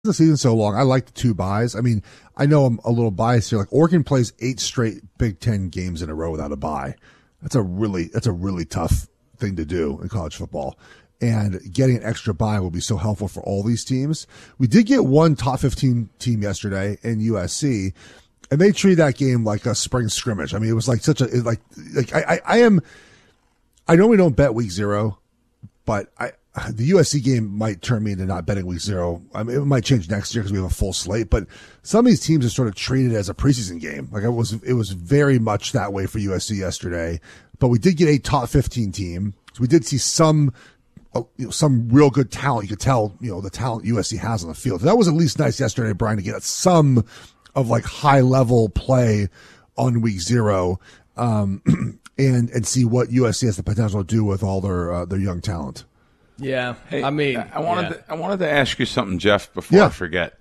the season's so long, I like the 2 byes. I mean, I know I'm a little biased here. Like Oregon plays 8 straight Big Ten games in a row without a bye. That's a really tough thing to do in college football. And getting an extra bye will be so helpful for all these teams. We did get one top 15 team yesterday in USC, and they treated that game like a spring scrimmage. I mean, it was like such a, I normally don't bet week 0, but the USC game might turn me into not betting week 0. I mean, it might change next year because we have a full slate, but some of these teams are sort of treated as a preseason game. Like it was very much that way for USC yesterday, but we did get a top 15 team. So we did see some real good talent. You could tell, the talent USC has on the field. So that was at least nice yesterday, Brian, to get some of like high level play on week 0, and see what USC has the potential to do with all their young talent. Yeah, hey, I mean, I wanted to ask you something, Jeff, before I forget.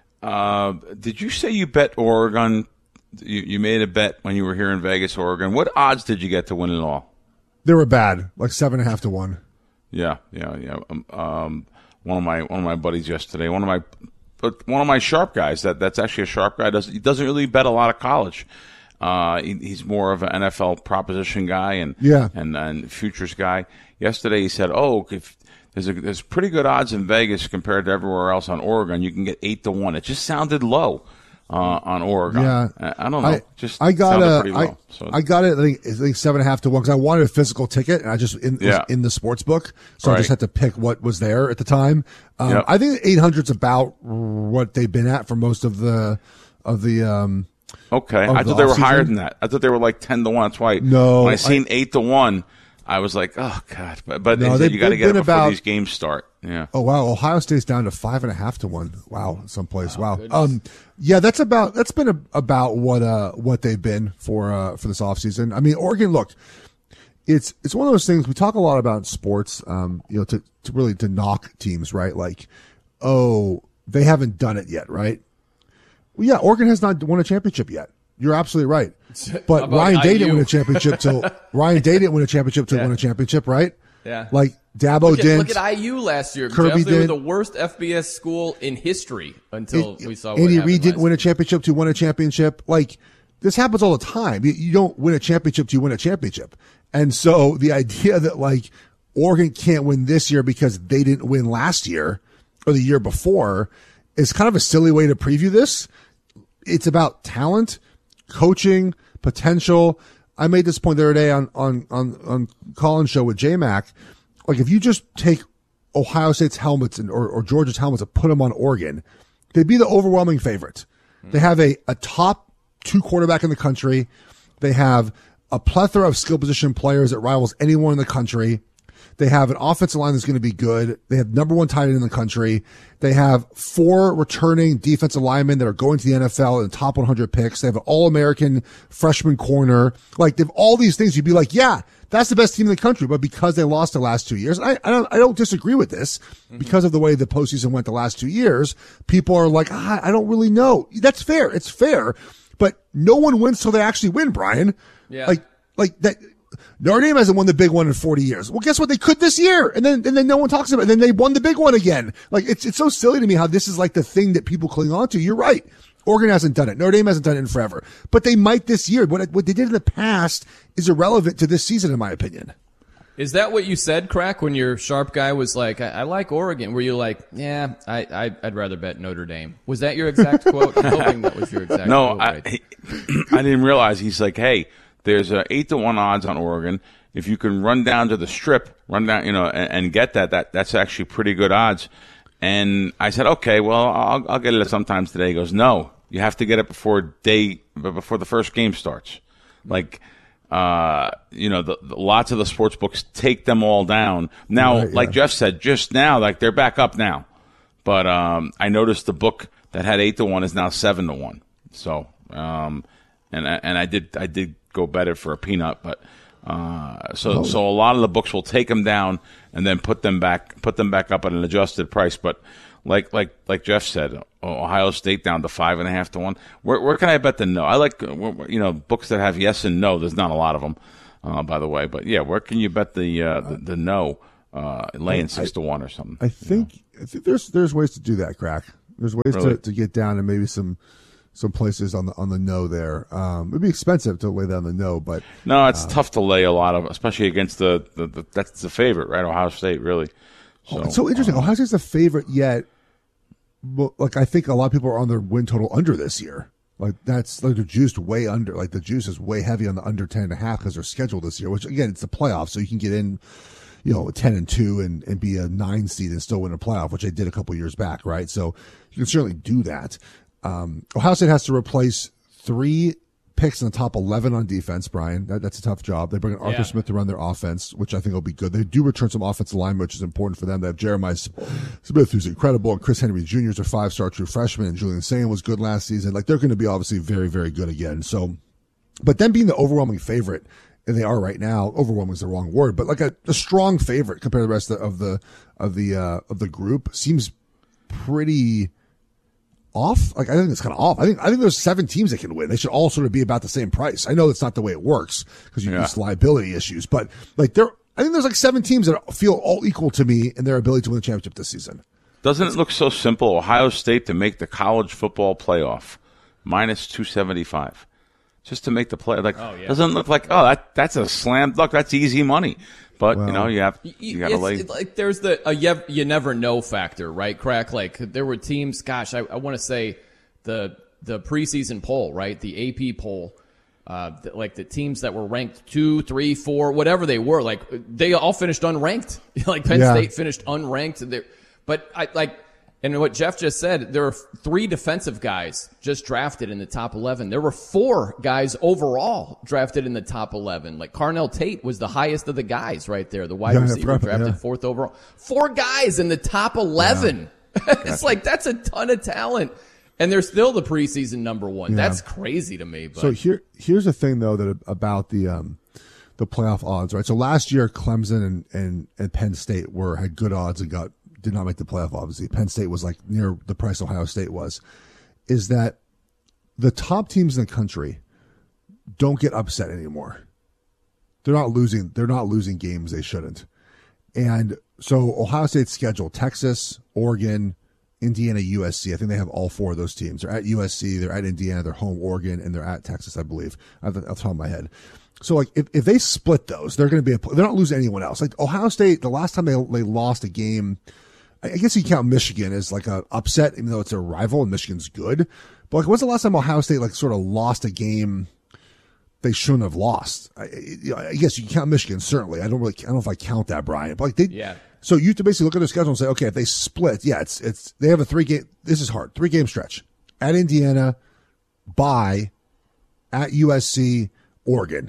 Did you say you bet Oregon? You made a bet when you were here in Vegas, Oregon. What odds did you get to win it all? They were bad, like 7.5 to 1. Yeah. One of my buddies yesterday, one of my sharp guys. That's actually a sharp guy. He doesn't really bet a lot of college. He's more of an NFL proposition guy and futures guy. Yesterday he said, if there's pretty good odds in Vegas compared to everywhere else on Oregon, you can get 8 to 1. It just sounded low on Oregon. Yeah, I don't know. I got sounded pretty low. I got it. I think 7.5 to 1 because I wanted a physical ticket, and I just was in the sports book, so I just had to pick what was there at the time. I think 800's about what they've been at for most of the. Okay, I thought they were higher than that. I thought they were like 10 to 1. That's why. No, when I seen 8 to 1. I was like, oh God! But no, you got to get it before these games start. Yeah. Oh wow! Ohio State's down to 5.5 to 1. Wow, someplace. Wow. That's been about what they've been for this offseason. I mean, Oregon. Look, it's one of those things we talk a lot about in sports. To really knock teams, right? Like, they haven't done it yet, right? Well, yeah, Oregon has not won a championship yet. You're absolutely right. But Ryan Day didn't win a championship till win a championship, right? Yeah. Like Dabo didn't. Look at IU last year. Kirby Jeff, they were did. the worst FBS school in history until we saw what Andy happened Reid didn't last win a championship to win a championship. Like this happens all the time. You don't win a championship to win a championship. And so the idea that like Oregon can't win this year because they didn't win last year or the year before is kind of a silly way to preview this. It's about talent, coaching, potential. I made this point the other day on Colin's show with J-Mac. Like if you just take Ohio State's helmets or Georgia's helmets and put them on Oregon, they'd be the overwhelming favorite. They have a top 2 quarterback in the country. They have a plethora of skill position players that rivals anyone in the country. They have an offensive line that's going to be good. They have number 1 tight end in the country. They have 4 returning defensive linemen that are going to the NFL in the top 100 picks. They have an All-American freshman corner. Like, they have all these things. You'd be like, yeah, that's the best team in the country. But because they lost the last 2 years, I don't disagree with this. Because of the way the postseason went the last 2 years, people are like, I don't really know. That's fair. It's fair. But no one wins till they actually win, Brian. Yeah. Like that. Notre Dame hasn't won the big one in 40 years. Well, guess what? They could this year. And then no one talks about it. And then they won the big one again. Like, it's so silly to me how this is like the thing that people cling on to. You're right. Oregon hasn't done it. Notre Dame hasn't done it in forever. But they might this year. What they did in the past is irrelevant to this season, in my opinion. Is that what you said, Crack, when your sharp guy was like, I like Oregon? Were you like, yeah, I'd rather bet Notre Dame? Was that your exact quote? I'm hoping that was your exact quote. No, I didn't realize. He's like, hey, there's 8 to 1 odds on Oregon. If you can run down to the strip, and get that's actually pretty good odds. And I said, okay, well, I'll get it sometimes today. He goes, no, you have to get it before the first game starts. Like, lots of the sports books take them all down. Now, right, like Jeff said, just now, like they're back up now. But I noticed the book that had 8 to 1 is now 7 to 1. So, and I did go bet it for a peanut, but so a lot of the books will take them down and then put them back up at an adjusted price. But like Jeff said, Ohio State down to 5.5 to 1. Where can I bet the no? I like books that have yes and no. There's not a lot of them, by the way. But yeah, where can you bet the no? Laying 6 to 1 or something. I think there's ways to do that, Crack. There's ways to get down and maybe some places on the no there. It'd be expensive to lay down the no, but no, it's tough to lay a lot of, especially against the that's the favorite, right? Ohio State, really. So, it's so interesting. Ohio State's the favorite yet. Like I think a lot of people are on their win total under this year. Like that's like they're juiced way under. Like the juice is way heavy on the under 10.5 because they're scheduled this year. Which again, it's the playoffs, so you can get in, 10-2 and be a 9 seed and still win a playoff, which they did a couple years back, right? So you can certainly do that. Ohio State has to replace 3 picks in the top 11 on defense, Brian. That's a tough job. They bring in Arthur Smith to run their offense, which I think will be good. They do return some offensive line, which is important for them. They have Jeremiah Smith, who's incredible, and Chris Henry Jr. is a 5-star true freshman, and Julian Sayin was good last season. Like, they're going to be obviously very, very good again. So, but them being the overwhelming favorite, and they are right now, overwhelming is the wrong word, but like a strong favorite compared to the rest of the group seems pretty off. Like, I think it's kind of off. I think there's 7 teams that can win. They should all sort of be about the same price. I know that's not the way it works because you use liability issues, but like I think there's like 7 teams that feel all equal to me in their ability to win the championship this season. Doesn't it look so simple? Ohio State to make the college football playoff, minus 275, just to make the play. Like, doesn't look like that's a slam dunk. That's easy money. But you got to lay. Like there's you never know factor, right? Crack. Like there were teams. Gosh, I want to say the preseason poll, right? The AP poll. Like the teams that were ranked 2, 3, 4, whatever they were, like they all finished unranked. Like Penn State finished unranked. But and what Jeff just said, there are 3 defensive guys just drafted in the top 11. There were 4 guys overall drafted in the top 11. Like Carnell Tate was the highest of the guys right there, the wide receiver drafted 4th overall. 4 guys in the top 11. Yeah. It's like that's a ton of talent. And they're still the preseason number 1. Yeah. That's crazy to me. But. So here's the thing though about the playoff odds, right? So last year Clemson and Penn State had good odds and did not make the playoff, obviously. Penn State was like near the price Ohio State was. Is that the top teams in the country don't get upset anymore. They're not losing games they shouldn't. And so Ohio State's schedule, Texas, Oregon, Indiana, USC. I think they have all 4 of those teams. They're at USC, they're at Indiana, they're home Oregon, and they're at Texas, I believe. Off the top of my head. So like if they split those, they're going to be they're not losing anyone else. Like Ohio State, the last time they lost a game, I guess you count Michigan as like a upset, even though it's a rival and Michigan's good. But like, when's the last time Ohio State like sort of lost a game they shouldn't have lost? I guess you can count Michigan, certainly. I don't know if I count that, Brian. But like so you have to basically look at their schedule and say, okay, if they split, it's they have a 3-game. This is hard, 3-game stretch at Indiana, bye, at USC, Oregon.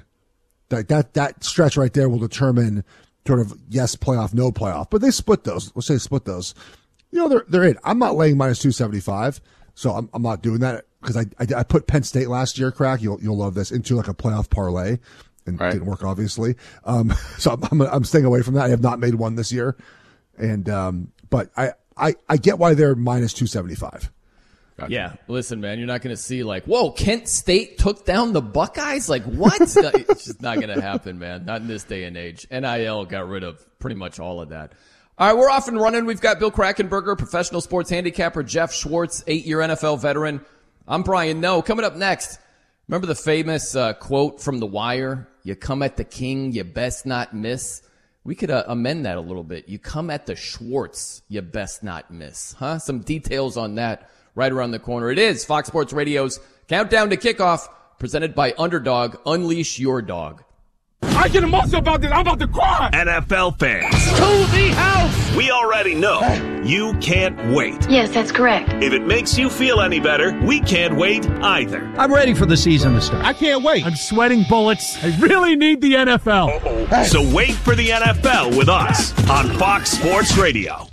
That stretch right there will determine sort of playoff, no playoff. But they split those. Let's say they split those. They're in. I'm not laying minus 275, so I'm not doing that because I put Penn State last year, Crack. You'll love this, into like a playoff parlay, and it didn't work obviously. So I'm staying away from that. I have not made one this year, and but I get why they're minus 275. Gotcha. Yeah, listen, man, you're not going to see like, whoa, Kent State took down the Buckeyes? Like, what? It's just not going to happen, man. Not in this day and age. NIL got rid of pretty much all of that. All right, we're off and running. We've got Bill Krackomberger, professional sports handicapper, Jeff Schwartz, 8-year NFL veteran. I'm Brian Noe. Coming up next, remember the famous quote from The Wire? You come at the king, you best not miss. We could amend that a little bit. You come at the Schwartz, you best not miss. Huh? Some details on that right around the corner. It is Fox Sports Radio's Countdown to Kickoff, presented by Underdog. Unleash your dog. I get emotional about this. I'm about to cry. NFL fans. To the house. We already know you can't wait. Yes, that's correct. If it makes you feel any better, we can't wait either. I'm ready for the season to start. I can't wait. I'm sweating bullets. I really need the NFL. So wait for the NFL with us on Fox Sports Radio.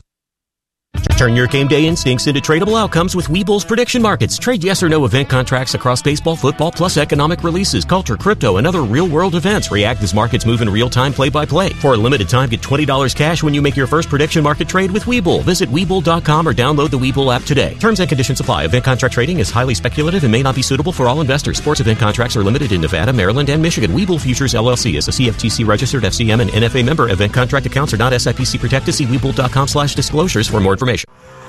Turn your game day instincts into tradable outcomes with Webull's prediction markets. Trade yes or no event contracts across baseball, football, plus economic releases, culture, crypto, and other real-world events. React as markets move in real time, play-by-play. For a limited time, get $20 cash when you make your first prediction market trade with Webull. Visit Webull.com or download the Webull app today. Terms and conditions apply. Event contract trading is highly speculative and may not be suitable for all investors. Sports event contracts are limited in Nevada, Maryland, and Michigan. Webull Futures, LLC is a CFTC-registered FCM and NFA member. Event contract accounts are not SIPC protected. See Webull.com/disclosures for more information.